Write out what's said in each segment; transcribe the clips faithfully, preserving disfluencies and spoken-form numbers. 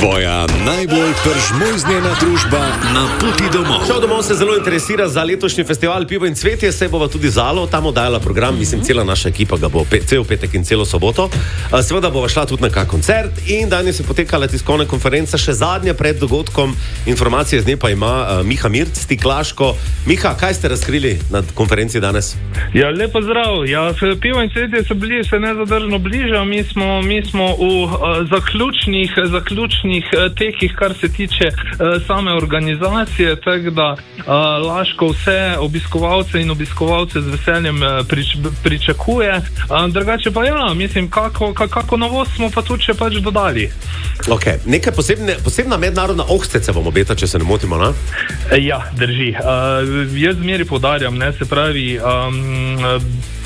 Tvoja najbolj peržmojznjena družba na poti domov. Šel domov se zelo interesira za letošnji festival Pivo in cvetje, se bova tudi Zalo tam oddajala program, mislim, cela naša ekipa ga bo pe, cel petek in celo soboto. Seveda bova šla tudi na kak koncert in danes je potekala tiskovna konferenca, še zadnja pred dogodkom. Informacije z nje pa ima uh, Miha Mirc, Stiklaško. Miha, kaj ste razkrili na konferenci danes? Ja, lepo zdrav. Ja, Pivo in cvetje so bili se nezadržno bliža, mi smo, mi smo v uh, zaključnih, zaključnih uh, tekih, kar se tiče uh, same organizacije, tako da uh, Laško vse obiskovalce in obiskovalce z veseljem uh, prič, pričakuje. Uh, drugače pa ja, mislim, kako, kako novost smo pa tudi še pač dodali. Ok, nekaj posebne, posebna mednarodna ohcet se vam obeta, če se ne motimo, ne? Ja, drži. Uh, jaz zmeri poudarjam, ne, se pravi, um,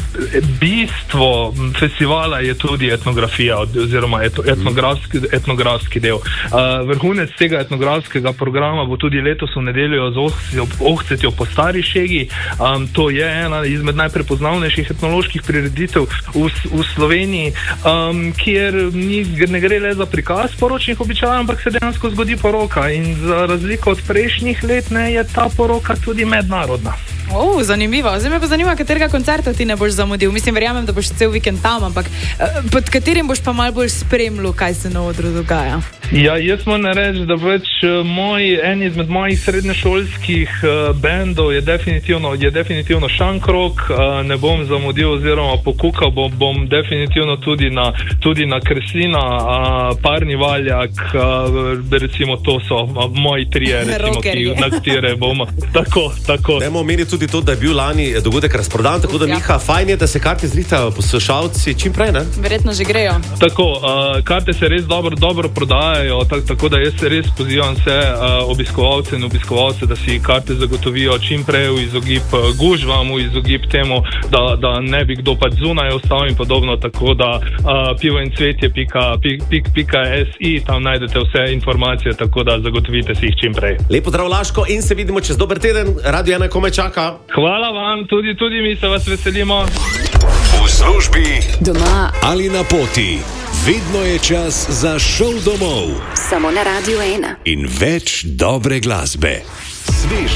bistvo festivala je tudi etnografija oziroma etnografski, etnografski del. Uh, vrhunec tega etnografskega programa bo tudi letos v nedeljo z ohcetjo po Stari Šegi. Um, to je ena izmed najprepoznavnejših etnoloških prireditev v, v Sloveniji, um, kjer ni, ne gre le za prikaz poročnih običajev, ampak se dejansko zgodi poroka in za razliko od prejšnjih let ne, je ta poroka tudi mednarodna. Oh, zanimivo. Zdaj me pa zanima, katerega koncerta ti ne boš zamudil. Mislim, verjamem, da boš cel vikend tam, ampak pod katerim boš pa malo bolj spremljal, kaj se na odru dogaja? Ja, jaz moram reči, da več moj, en izmed mojih srednješolskih uh, bendov je definitivno, je definitivno Šankrok, uh, ne bom zamudil oziroma pokukal, bom, bom definitivno tudi na, tudi na Kreslina, uh, Parni Valjak, uh, recimo to so uh, moji trije, recimo, ki, na katere bomo. Tako, tako. Dajmo omeniti tudi to, da je bil lani dogodek razprodan, tako da Miha, fajn je, da se karte zrihtajo poslušalci čim prej, ne? Verjetno že grejo. Tako, uh, karte se res dobro, dobro prodajajo. Tak, tako da jaz se res pozivam vse uh, obiskovalce in obiskovalce, da si karte zagotovijo čim prej v izogib uh, gužvam, v izogib temu, da, da ne bi kdo pač zunaj ostal in podobno, tako da uh, pivo in cvetje pika si, tam najdete vse informacije, tako da zagotovite si jih čim prej. Lepo zdrav Laško in se vidimo čez dober teden, Radio ena komaj čaka. Hvala vam, tudi, tudi mi se vas veselimo. V službi, doma ali na poti. Vedno je čas za šov domov. Samo na Radio ena. In več dobre glasbe. Sveže